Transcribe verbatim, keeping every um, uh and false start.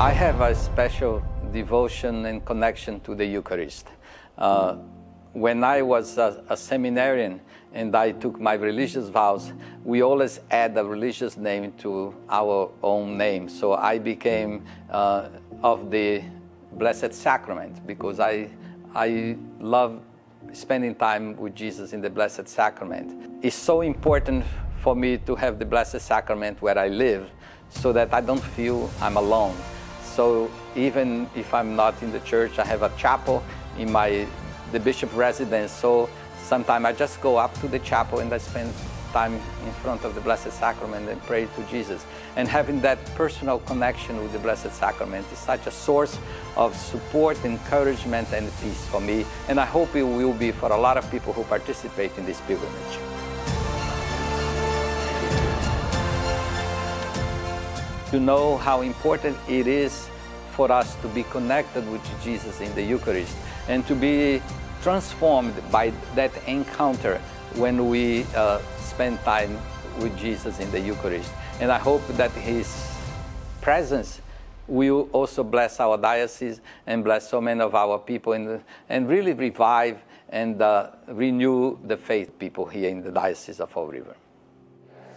I have a special devotion and connection to the Eucharist. Uh, when I was a, a seminarian and I took my religious vows, we always add a religious name to our own name. So I became uh, of the Blessed Sacrament because I, I love spending time with Jesus in the Blessed Sacrament. It's so important for me to have the Blessed Sacrament where I live so that I don't feel I'm alone. So even if I'm not in the church, I have a chapel in my the bishop residence. So sometimes I just go up to the chapel and I spend time in front of the Blessed Sacrament and pray to Jesus. And having that personal connection with the Blessed Sacrament is such a source of support, encouragement, and peace for me. And I hope it will be for a lot of people who participate in this pilgrimage. To know how important it is for us to be connected with Jesus in the Eucharist and to be transformed by that encounter when we uh, spend time with Jesus in the Eucharist. And I hope that His presence will also bless our diocese and bless so many of our people and, and really revive and uh, renew the faith people here in the Diocese of Fall River.